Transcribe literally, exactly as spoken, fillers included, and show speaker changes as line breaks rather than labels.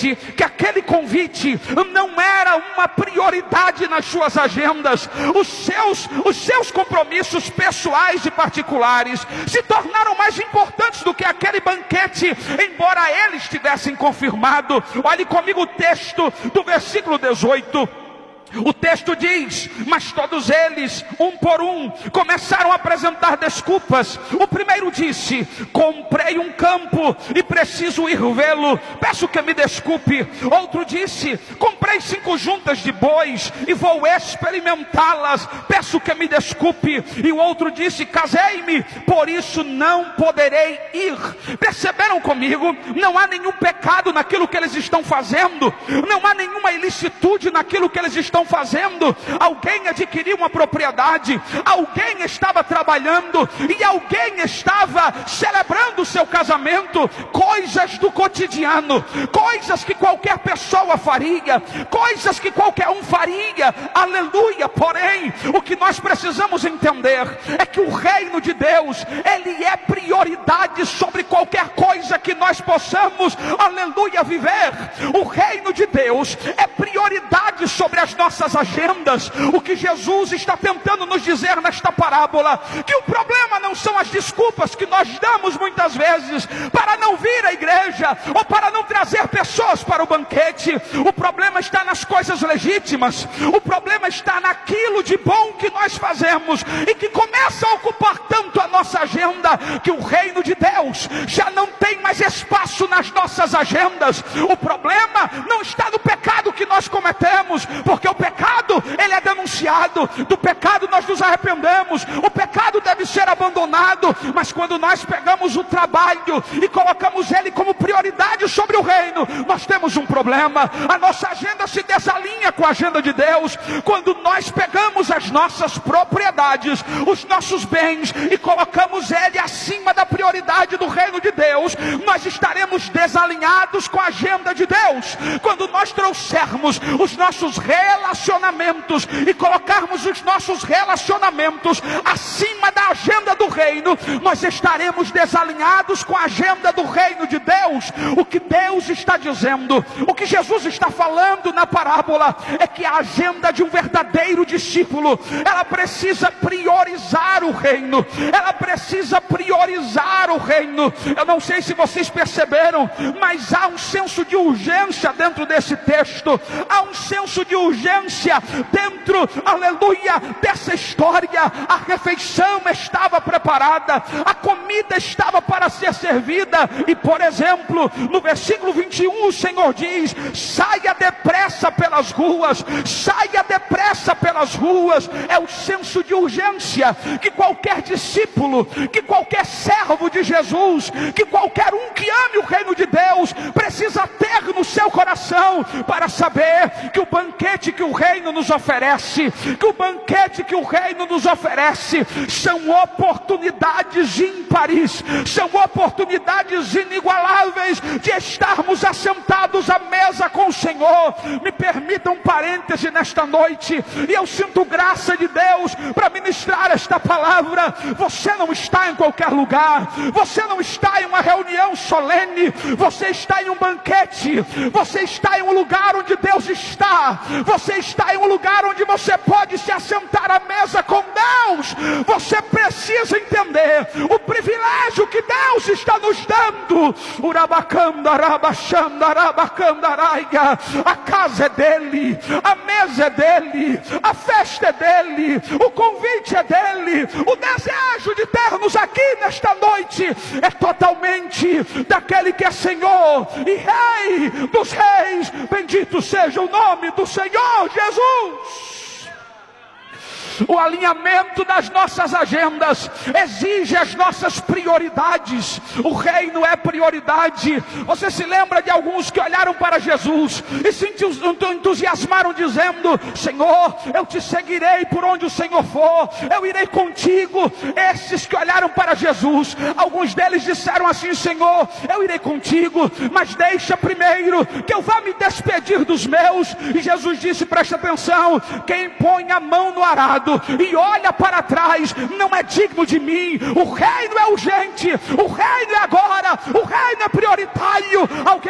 que aquele convite não era uma prioridade nas suas agendas. Os seus, os seus compromissos pessoais e particulares se tornaram mais importantes do que aquele banquete, embora eles tivessem confirmado. Olhe comigo o texto do versículo dezoito. O texto diz: mas todos eles, um por um, começaram a apresentar desculpas. O primeiro disse: comprei um campo e preciso ir vê-lo, peço que me desculpe. Outro disse: comprei cinco juntas de bois e vou experimentá-las, peço que me desculpe. E o outro disse: casei-me, por isso não poderei ir. Perceberam comigo? Não há nenhum pecado naquilo que eles estão fazendo, não há nenhuma ilicitude naquilo que eles estão fazendo. Alguém adquiriu uma propriedade, alguém estava trabalhando e alguém estava celebrando o seu casamento. Coisas do cotidiano, coisas que qualquer pessoa faria, coisas que qualquer um faria, aleluia. Porém, o que nós precisamos entender é que o reino de Deus, ele é prioridade sobre qualquer coisa que nós possamos, aleluia, viver. O reino de Deus é prioridade sobre as nossas agendas. O que Jesus está tentando nos dizer nesta parábola, que o problema não são as desculpas que nós damos muitas vezes para não vir à igreja, ou para não trazer pessoas para o banquete. O problema está nas coisas legítimas, o problema está naquilo de bom que nós fazemos, e que começa a ocupar tanto a nossa agenda, que o reino de Deus já não tem mais espaço nas nossas agendas. O problema não está no pecado que nós cometemos, porque o pecado, ele é denunciado, do pecado nós nos arrependemos, o pecado deve ser abandonado. Mas quando nós pegamos o trabalho e colocamos ele como prioridade sobre o reino, nós temos um problema. A nossa agenda se desalinha com a agenda de Deus. Quando nós pegamos as nossas propriedades, os nossos bens, e colocamos ele acima da prioridade do reino de Deus, nós estaremos desalinhados com a agenda de Deus. Quando nós trouxermos os nossos relacionamentos e colocarmos os nossos relacionamentos acima da agenda do reino, nós estaremos desalinhados com a agenda do reino de Deus. O que Deus está dizendo, o que Jesus está falando na parábola, é que a agenda de um verdadeiro discípulo, ela precisa priorizar o reino, ela precisa priorizar o reino. Eu não sei se vocês perceberam, mas há um senso de urgência dentro desse texto, há um senso de urgência dentro, aleluia, dessa história. A refeição estava preparada, a comida estava para ser servida, e por exemplo, no versículo vinte e um, o Senhor diz: saia depressa pelas ruas, saia depressa pelas ruas. É o senso de urgência que qualquer discípulo, que qualquer servo de Jesus, que qualquer um que ame o reino de Deus precisa ter no seu coração, para saber que o banquete que o reino nos oferece, que o banquete que o reino nos oferece são oportunidades ímpares, são oportunidades inigualáveis de estarmos assentados à mesa com o Senhor. Me permita um parêntese nesta noite, e eu sinto graça de Deus para ministrar esta palavra. Você não está em qualquer lugar, você não está em uma reunião solene, você está em um banquete, você está em um lugar onde Deus está, você está em um lugar onde você pode se assentar à mesa com Deus. Você precisa entender o privilégio que Deus está nos dando. A casa é dele, a mesa é dele, a festa é dele, o convite é dele. O desejo de termos aqui nesta noite é totalmente daquele que é Senhor e Rei dos reis. Bendito seja o nome do Senhor Jesus. O alinhamento das nossas agendas exige as nossas prioridades. O reino é prioridade. Você se lembra de alguns que olharam para Jesus e se entusiasmaram dizendo: Senhor, eu te seguirei por onde o Senhor for, eu irei contigo. Esses que olharam para Jesus, alguns deles disseram assim: Senhor, eu irei contigo, mas deixa primeiro que eu vá me despedir dos meus. E Jesus disse, presta atenção: quem põe a mão no arado e olha para trás não é digno de mim. O reino é urgente, o reino é agora, o reino é prioritário. Alguém